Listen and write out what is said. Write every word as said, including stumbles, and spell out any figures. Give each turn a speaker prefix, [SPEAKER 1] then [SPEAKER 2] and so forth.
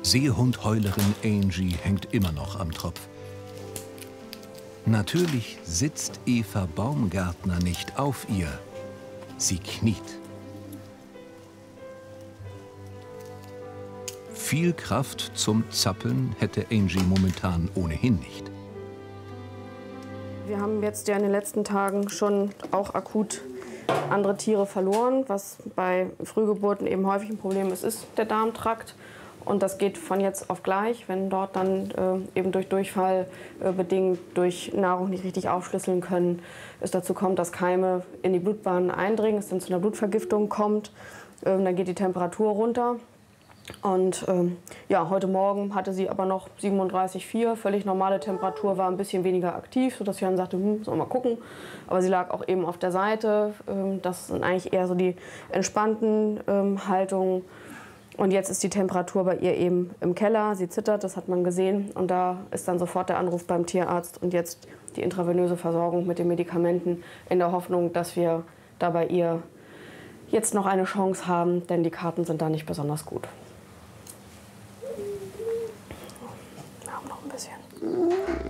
[SPEAKER 1] Seehundheulerin Angie hängt immer noch am Tropf. Natürlich sitzt Eva Baumgärtner nicht auf ihr. Sie kniet. Viel Kraft zum Zappeln hätte Angie momentan ohnehin nicht.
[SPEAKER 2] Wir haben jetzt ja in den letzten Tagen schon auch akut andere Tiere verloren, was bei Frühgeburten eben häufig ein Problem ist, ist der Darmtrakt. Und das geht von jetzt auf gleich, wenn dort dann äh, eben durch Durchfall äh, bedingt durch Nahrung nicht richtig aufschlüsseln können, es dazu kommt, dass Keime in die Blutbahnen eindringen, es dann zu einer Blutvergiftung kommt. Ähm, dann geht die Temperatur runter. Und ähm, ja, heute Morgen hatte sie aber noch siebenunddreißig Komma vier, völlig normale Temperatur, war ein bisschen weniger aktiv, sodass ich dann sagte, hm, sollen wir mal gucken. Aber sie lag auch eben auf der Seite. Ähm, das sind eigentlich eher so die entspannten ähm, Haltungen. Und jetzt ist die Temperatur bei ihr eben im Keller. Sie zittert, das hat man gesehen. Und da ist dann sofort der Anruf beim Tierarzt und jetzt die intravenöse Versorgung mit den Medikamenten in der Hoffnung, dass wir da bei ihr jetzt noch eine Chance haben, denn die Karten sind da nicht besonders gut. Wir haben noch ein bisschen.